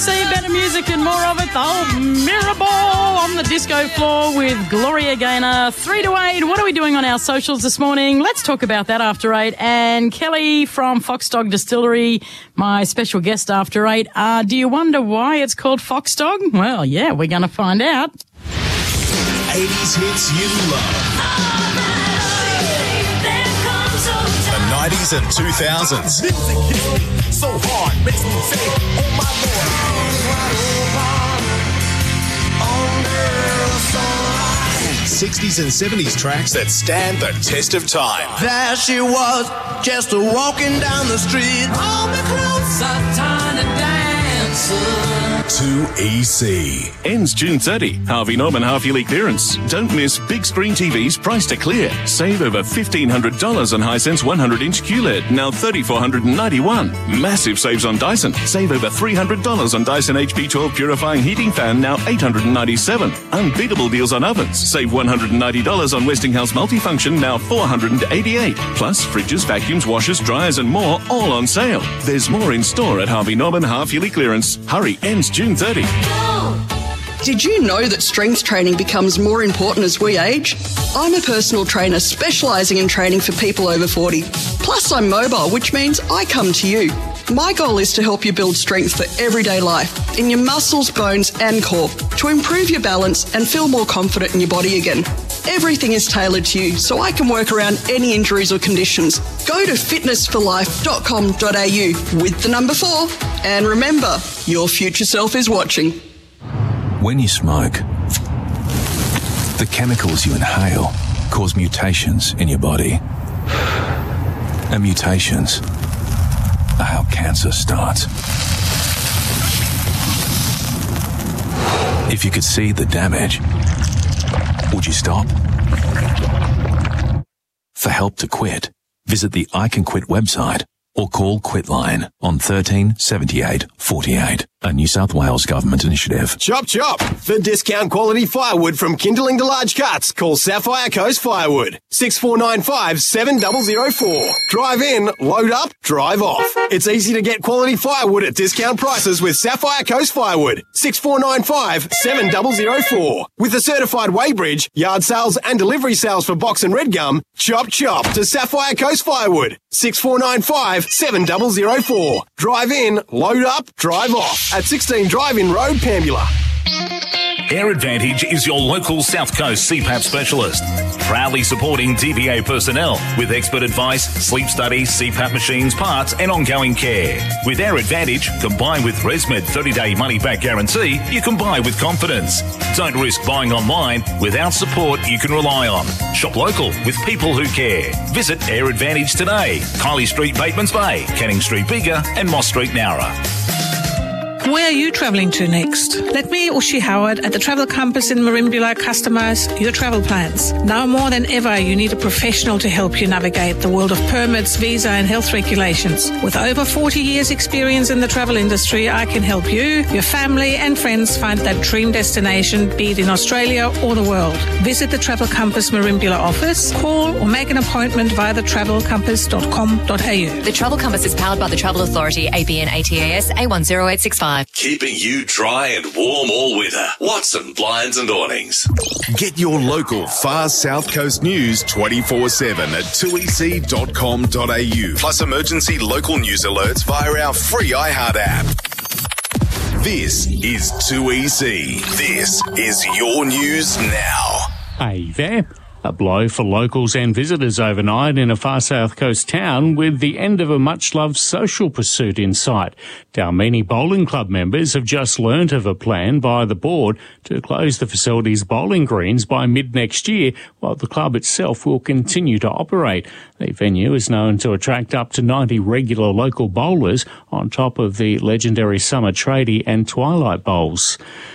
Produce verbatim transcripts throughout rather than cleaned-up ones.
C, better music and more of it. The whole Mirror Ball on the disco floor with Gloria Gaynor. Three to eight. What are we doing on our socials this morning? Let's talk about that after eight. And Kelly from Fox Dog Distillery, my special guest after eight. Uh, do you wonder why it's called Fox Dog? Well, yeah, we're going to find out. eighties hits you love. The nineties and two thousands. Music hits me so hard, makes me say, oh my Lord. sixties and seventies tracks that stand the test of time. There she was, just a walking down the street. Hold me closer, tiny dancer. two E C. Ends June thirtieth. Harvey Norman half-yearly clearance. Don't miss big screen T Vs priced to clear. Save over fifteen hundred dollars on Hisense one hundred inch Q L E D, now three thousand four hundred ninety-one dollars. Massive saves on Dyson. Save over three hundred dollars on Dyson H P twelve purifying heating fan, now eight hundred ninety-seven dollars. Unbeatable deals on ovens. Save one hundred ninety dollars on Westinghouse multifunction, now four hundred eighty-eight dollars. Plus fridges, vacuums, washers, dryers and more, all on sale. There's more in store at Harvey Norman half-yearly clearance. Hurry, ends June thirtieth. Did you know that strength training becomes more important as we age? I'm a personal trainer specialising in training for people over forty. Plus, I'm mobile, which means I come to you. My goal is to help you build strength for everyday life, in your muscles, bones and core, to improve your balance and feel more confident in your body again. Everything is tailored to you, so I can work around any injuries or conditions. Go to fitness for life dot com dot a u with the number four. And remember, your future self is watching. When you smoke, the chemicals you inhale cause mutations in your body. And mutations are how cancer starts. If you could see the damage, would you stop? For help to quit, visit the I Can Quit website or call Quitline on thirteen seventy-eight forty-eight, a New South Wales government initiative. Chop chop! For discount quality firewood from kindling to large cuts, call Sapphire Coast Firewood. six four nine five, seven zero zero four. Drive in, load up, drive off. It's easy to get quality firewood at discount prices with Sapphire Coast Firewood. six four nine five, seven zero zero four. With a certified weighbridge, yard sales and delivery sales for box and red gum, chop chop to Sapphire Coast Firewood. six four nine five, seven zero zero four. Drive in, load up, drive off. At sixteen Drive-In Road, Pambula. Air Advantage is your local South Coast C PAP specialist, proudly supporting T V A personnel with expert advice, sleep studies, C PAP machines, parts and ongoing care. With Air Advantage, combined with ResMed thirty-day money-back guarantee, you can buy with confidence. Don't risk buying online without support you can rely on. Shop local with people who care. Visit Air Advantage today. Kylie Street, Batemans Bay, Canning Street, Bega and Moss Street, Nowra. Where are you travelling to next? Let me, Ushi Howard, at the Travel Compass in Merimbula customise your travel plans. Now more than ever, you need a professional to help you navigate the world of permits, visa and health regulations. With over forty years experience in the travel industry, I can help you, your family and friends find that dream destination, be it in Australia or the world. Visit the Travel Compass Merimbula office, call or make an appointment via the travel compass dot com dot a u. The Travel Compass is powered by the Travel Authority, A B N A T A S A one zero eight six five. Keeping you dry and warm all winter. Watson Blinds and Awnings. Get your local far South Coast news twenty-four seven at two e c dot com dot a u. Plus emergency local news alerts via our free iHeart app. This is two E C. This is your news now. Hey there. A blow for locals and visitors overnight in a far south coast town with the end of a much-loved social pursuit in sight. Dalmeny Bowling Club members have just learnt of a plan by the board to close the facility's bowling greens by mid-next year, while the club itself will continue to operate. The venue is known to attract up to ninety regular local bowlers on top of the legendary Summer Tradie and Twilight Bowls.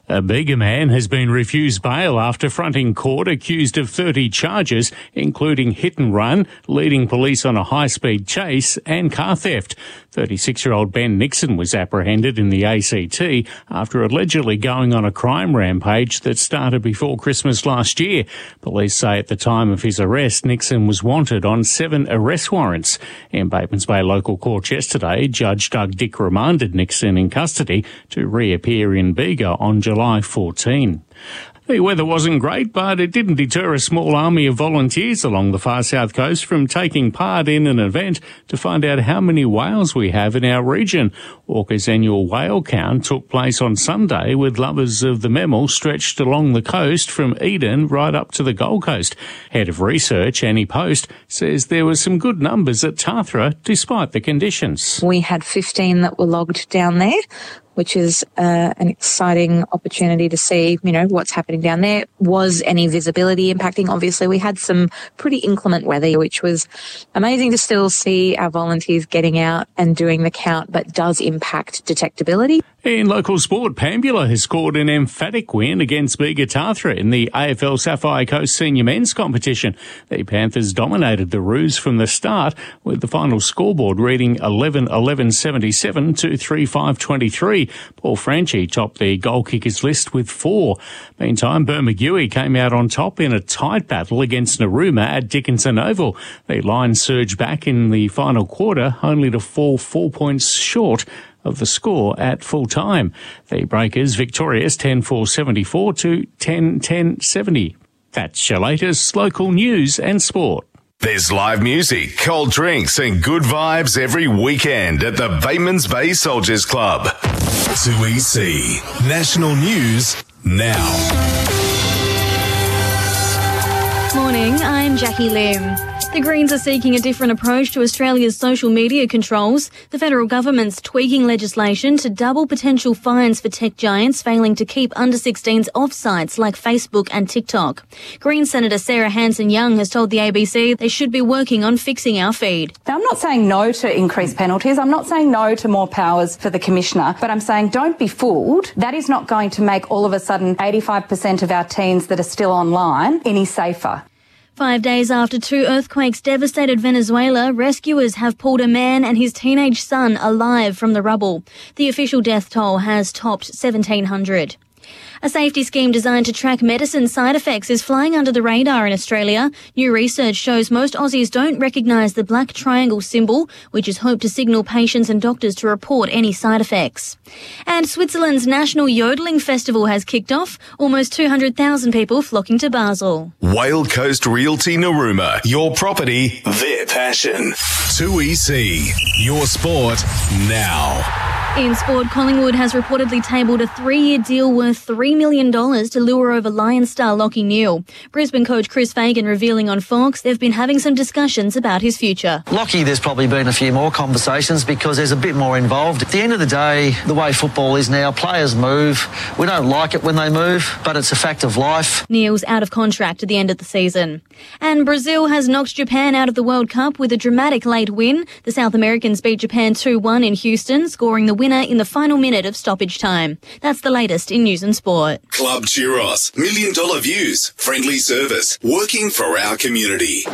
A Bega man has been refused bail after fronting court accused of thirty charges, including hit and run, leading police on a high-speed chase and car theft. thirty-six-year-old Ben Nixon was apprehended in the A C T after allegedly going on a crime rampage that started before Christmas last year. Police say at the time of his arrest, Nixon was wanted on seven arrest warrants. In Batemans Bay local court yesterday, Judge Doug Dick remanded Nixon in custody to reappear in Bega on July fourteenth. The weather wasn't great, but it didn't deter a small army of volunteers along the far south coast from taking part in an event to find out how many whales we have in our region. Orca's annual whale count took place on Sunday, with lovers of the mammal stretched along the coast from Eden right up to the Gold Coast. Head of Research, Annie Post, says there were some good numbers at Tathra despite the conditions. We had fifteen that were logged down there, which is uh, an exciting opportunity to see, you know, what's happening down there. Was any visibility impacting? Obviously, we had some pretty inclement weather, which was amazing to still see our volunteers getting out and doing the count, but does impact detectability. In local sport, Pambula has scored an emphatic win against Bega Tathra in the A F L Sapphire Coast Senior Men's competition. The Panthers dominated the Roos from the start, with the final scoreboard reading eleven eleven seventy-seven to three five twenty-three. Paul Franchi topped the goal kickers list with four. Meantime, Bermagui came out on top in a tight battle against Narooma at Dickinson Oval. The Lions surged back in the final quarter, only to fall four points short of the score at full time. The Breakers victorious ten four seventy-four to ten ten seventy. That's your latest local news and sport. There's live music, cold drinks and good vibes every weekend at the Batemans Bay Soldiers Club. two E C National News now. Morning, I'm Jackie Lim. The Greens are seeking a different approach to Australia's social media controls. The federal government's tweaking legislation to double potential fines for tech giants failing to keep under sixteens off sites like Facebook and TikTok. Green Senator Sarah Hanson-Young has told the A B C they should be working on fixing our feed. Now, I'm not saying no to increased penalties. I'm not saying no to more powers for the Commissioner, but I'm saying don't be fooled. That is not going to make all of a sudden eighty-five percent of our teens that are still online any safer. Five days after two earthquakes devastated Venezuela, rescuers have pulled a man and his teenage son alive from the rubble. The official death toll has topped seventeen hundred. A safety scheme designed to track medicine side effects is flying under the radar in Australia. New research shows most Aussies don't recognise the black triangle symbol, which is hoped to signal patients and doctors to report any side effects. And Switzerland's National Yodeling Festival has kicked off, almost two hundred thousand people flocking to Basel. Whale Coast Realty Narooma, your property, their passion. two E C, your sport now. In sport, Collingwood has reportedly tabled a three-year deal worth three million dollars to lure over Lions star Lachie Neale. Brisbane coach Chris Fagan revealing on Fox they've been having some discussions about his future. Lachie, there's probably been a few more conversations because there's a bit more involved. At the end of the day, the way football is now, players move. We don't like it when they move, but it's a fact of life. Neale's out of contract at the end of the season. And Brazil has knocked Japan out of the World Cup with a dramatic late win. The South Americans beat Japan two one in Houston, scoring the winner in the final minute of stoppage time. That's the latest in news and sport. Club Churros, million dollar views, friendly service, working for our community.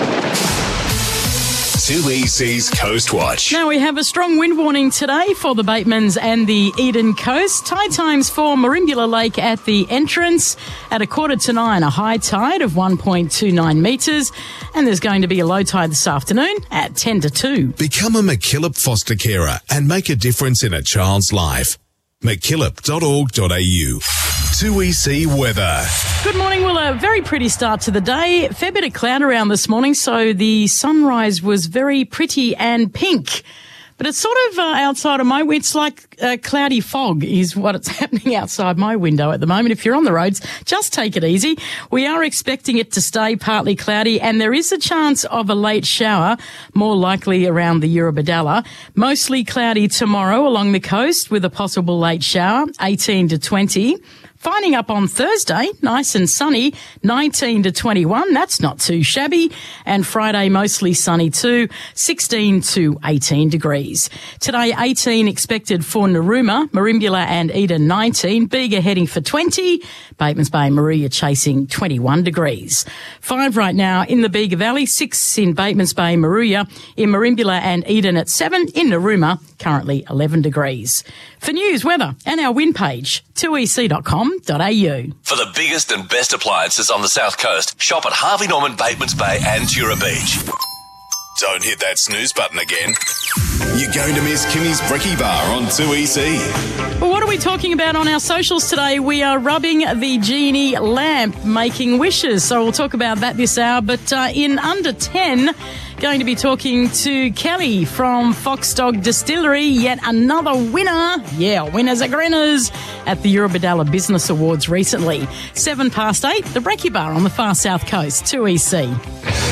two E C's Coast Watch. Now we have a strong wind warning today for the Batemans and the Eden Coast. Tide times for Merimbula Lake at the entrance at a quarter to nine, a high tide of one point two nine metres, and there's going to be a low tide this afternoon at ten to two. Become a MacKillop foster carer and make a difference in a child's life. MacKillop dot org dot A U. two E C weather. Good morning. Well, a very pretty start to the day. Fair bit of cloud around this morning, so the sunrise was very pretty and pink. But it's sort of uh, outside of my window. It's like uh, cloudy fog is what it's happening outside my window at the moment. If you're on the roads, just take it easy. We are expecting it to stay partly cloudy, and there is a chance of a late shower, more likely around the Eurobodalla. Mostly cloudy tomorrow along the coast with a possible late shower, eighteen to twenty. Finding up on Thursday, nice and sunny, nineteen to twenty-one. That's not too shabby. And Friday, mostly sunny too, sixteen to eighteen degrees. Today, eighteen expected for Narooma, Merimbula and Eden nineteen, Bega heading for twenty, Batemans Bay and Moruya chasing twenty-one degrees. Five right now in the Bega Valley, six in Batemans Bay, Moruya, in Merimbula and Eden at seven, in Narooma, currently eleven degrees. For news, weather and our wind page, two e c dot com dot a u. For the biggest and best appliances on the South Coast, shop at Harvey Norman, Batemans Bay and Tura Beach. Don't hit that snooze button again. You're going to miss Kimmy's Brekkie Bar on two E C. Well, what are we talking about on our socials today? We are rubbing the genie lamp, making wishes. So we'll talk about that this hour. But uh, in under ten, going to be talking to Kelly from Fox Dog Distillery, yet another winner. Yeah, winners are grinners at the Eurobadalla Business Awards recently. Seven past eight, the Brekkie Bar on the far south coast, two E C.